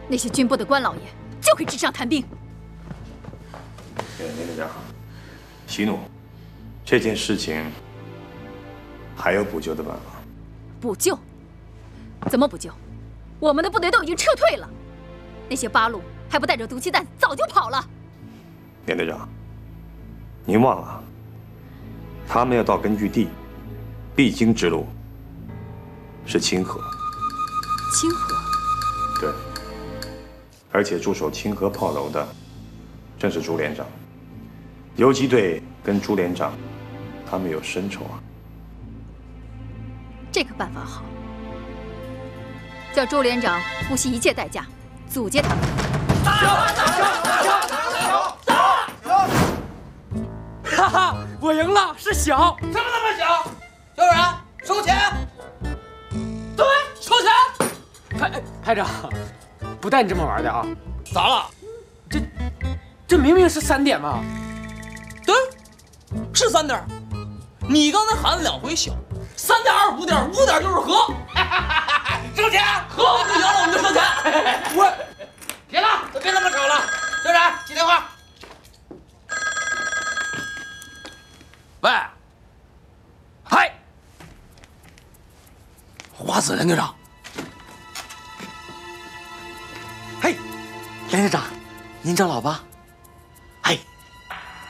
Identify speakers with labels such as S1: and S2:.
S1: 那些军部的官老爷就会纸上谈兵。
S2: 连队长，息怒，这件事情还有补救的办法。
S1: 补救？怎么补救？我们的部队都已经撤退了，那些八路还不带着毒气弹早就跑了。
S2: 连队长，您忘了，他们要到根据地，必经之路是清河。
S1: 清河？
S2: 对。而且驻守清河炮楼的正是朱连长。游击队跟朱连长，他们有深仇啊。
S1: 这个办法好，叫朱连长不惜一切代价阻截他们。
S3: 哈哈，我赢了，是小。
S4: 什么那么小？小冉，收钱。对，收钱。
S3: 排长，不带你这么玩的啊！
S4: 咋了？
S3: 这明明是3点嘛。
S4: 对，是3点。你刚才喊了2回小，3点、5点、5点就是和。收钱，和我们赢了，我们就收钱。我，行了，都别他妈吵了。小冉，接电话。喂，嗨，花子连队长。
S3: 嘿，连队长，您找老八。